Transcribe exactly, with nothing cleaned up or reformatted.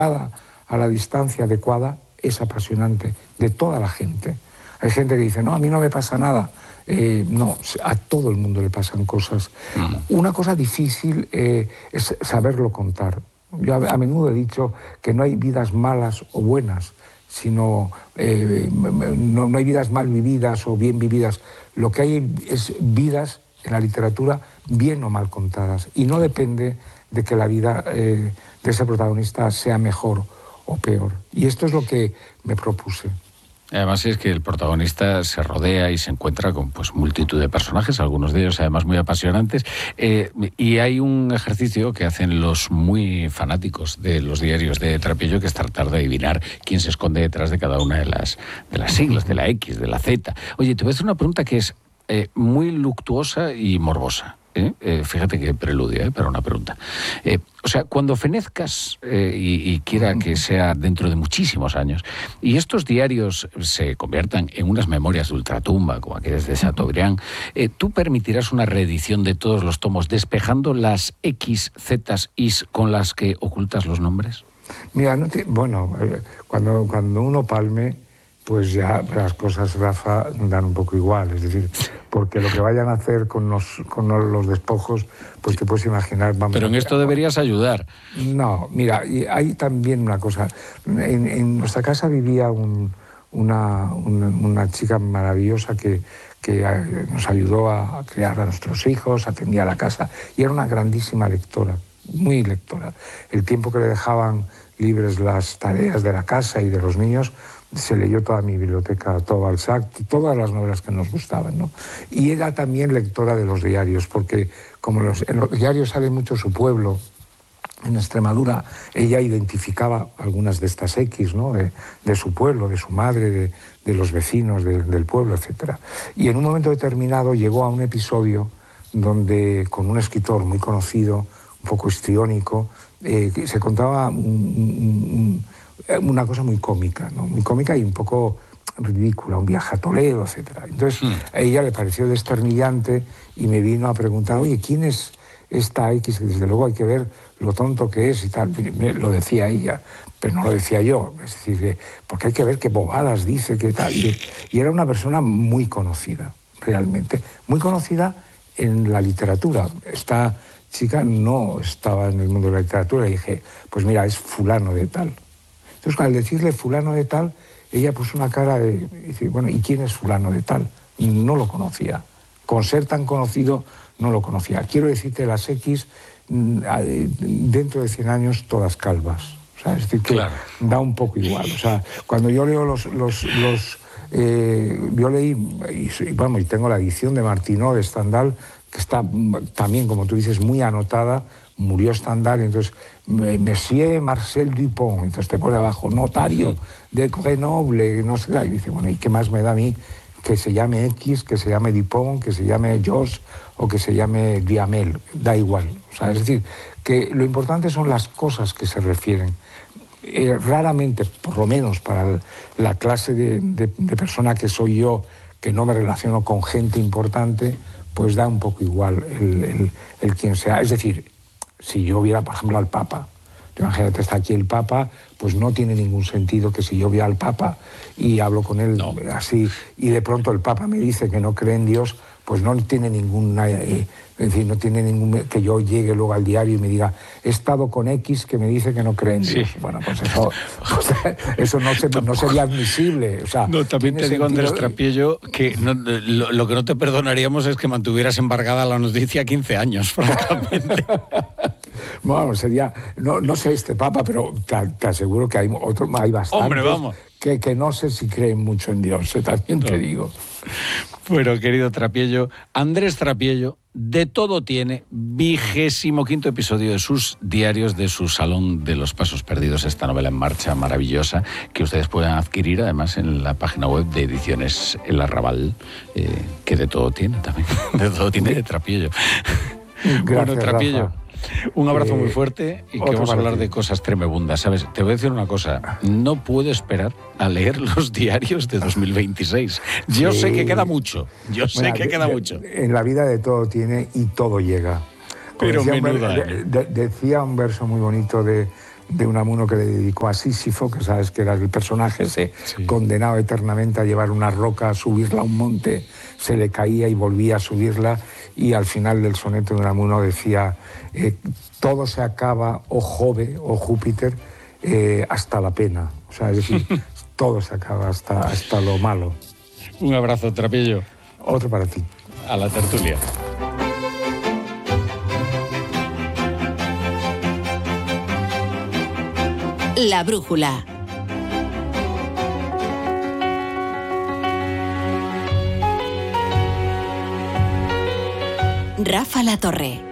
a la distancia adecuada es apasionante, de toda la gente. Hay gente que dice, no, a mí no me pasa nada. Eh, no, a todo el mundo le pasan cosas. Uh-huh. Una cosa difícil eh, es saberlo contar. Yo a, a menudo he dicho que no hay vidas malas o buenas, sino eh, no, no hay vidas mal vividas o bien vividas. Lo que hay es vidas en la literatura bien o mal contadas. Y no depende de que la vida eh, de ese protagonista sea mejor o peor. Y esto es lo que me propuse. Además es que el protagonista se rodea y se encuentra con pues multitud de personajes, algunos de ellos además muy apasionantes, eh, y hay un ejercicio que hacen los muy fanáticos de los diarios de Trappiello, que es tratar de adivinar quién se esconde detrás de cada una de las, de las siglas, de la X, de la Z. Oye, te voy a hacer una pregunta que es eh, muy luctuosa y morbosa. ¿Eh? Eh, fíjate qué preludio ¿eh? para una pregunta. Eh, o sea, cuando fenezcas eh, y, y quiera que sea dentro de muchísimos años y estos diarios se conviertan en unas memorias de ultratumba, como aquellas de Chateaubriand, eh, ¿tú permitirás una reedición de todos los tomos despejando las X, Z, Is con las que ocultas los nombres? Mira, no te, bueno, eh, cuando, cuando uno palme, pues ya las cosas, Rafa, dan un poco igual. Es decir, porque lo que vayan a hacer con los, con los despojos, pues te puedes imaginar... Vamos Pero en esto deberías ayudar. No, mira, hay también una cosa. En, en nuestra casa vivía un, una, una, una chica maravillosa que, que nos ayudó a criar a nuestros hijos, atendía la casa, y era una grandísima lectora, muy lectora. El tiempo que le dejaban libres las tareas de la casa y de los niños, se leyó toda mi biblioteca, todo Balzac, todas las novelas que nos gustaban, ¿no? Y era también lectora de los diarios, porque como los, en los diarios sale mucho su pueblo, en Extremadura, ella identificaba algunas de estas X, ¿no? de, de su pueblo, de su madre, de, de los vecinos de, del pueblo, etcétera. Y en un momento determinado llegó a un episodio donde, con un escritor muy conocido, un poco histriónico, eh, se contaba un, un, un una cosa muy cómica, ¿no? Muy cómica y un poco ridícula, un viaje a Toledo, etcétera. Entonces, mm. a ella le pareció desternillante y me vino a preguntar, oye, ¿quién es esta X? Que desde luego hay que ver lo tonto que es y tal. Lo decía ella, pero no lo decía yo. Es decir, porque hay que ver qué bobadas dice, qué tal. Y, y era una persona muy conocida, realmente. Muy conocida en la literatura. Esta chica no estaba en el mundo de la literatura y dije, pues mira, es fulano de tal. Entonces, al decirle fulano de tal, ella puso una cara de... Dice, bueno, ¿y quién es fulano de tal? Y no lo conocía. Con ser tan conocido, no lo conocía. Quiero decirte, las X, dentro de cien años, todas calvas. O sea, es decir, que claro, da un poco igual. O sea, cuando yo leo los... los, los eh, yo leí, y, vamos, y tengo la edición de Martinó, de Stendhal, que está también, como tú dices, muy anotada. Murió Stendhal, entonces, Monsieur Marcel Dupont, entonces te pone abajo, notario de Grenoble, no sé, y dice, bueno, ¿y qué más me da a mí que se llame X, que se llame Dupont, que se llame Georges o que se llame Duhamel? Da igual. O sea, es decir, que lo importante son las cosas que se refieren. Eh, raramente, por lo menos para la clase de, de, de persona que soy yo, que no me relaciono con gente importante, pues da un poco igual el, el, el quien sea. Es decir, si yo viera, por ejemplo, al Papa, imagínate, está aquí el Papa, pues no tiene ningún sentido que si yo viera al Papa y hablo con él no. así, y de pronto el Papa me dice que no cree en Dios, pues no tiene ninguna, eh, es decir, no tiene ningún, que yo llegue luego al diario y me diga, he estado con X que me dice que no cree en Dios. Sí. Bueno, pues eso, pues, eso no, se, no sería admisible. O sea, no, también te digo, Andrés Trappiello, que no, lo, lo que no te perdonaríamos es que mantuvieras embargada la noticia quince años, francamente. Bueno, sería, no, no sé este Papa, pero te, te aseguro que hay, otro, hay bastantes. Hombre, vamos. Que, que no sé si creen mucho en Dios, eh, también no. te digo. Bueno, querido Trappiello, Andrés Trappiello, de todo tiene, vigésimo quinto episodio de sus diarios, de su Salón de los Pasos Perdidos, esta novela en marcha maravillosa, que ustedes pueden adquirir además en la página web de Ediciones El Arrabal, eh, que de todo tiene también, de todo tiene de Trappiello. Gracias, bueno, Trappiello. Rafa. Un abrazo eh, muy fuerte y que vamos a hablar de cosas tremebundas, ¿sabes? Te voy a decir una cosa, no puedo esperar a leer los diarios de dos mil veintiséis. Yo sí. sé que queda mucho, yo sé Mira, que queda de, mucho. En la vida de todo tiene y todo llega. Pero decía, menuda, un, de, de, decía un verso muy bonito de de Unamuno que le dedicó a Sísifo, que sabes que era el personaje ese, sí. condenado eternamente a llevar una roca, a subirla a un monte, se le caía y volvía a subirla, y al final del soneto de Unamuno decía, eh, todo se acaba, oh Jove, oh Júpiter, eh, hasta la pena. O sea, es decir, todo se acaba hasta, hasta lo malo. Un abrazo, Trapillo. Otro para ti. A la tertulia. La brújula. Rafa La Torre.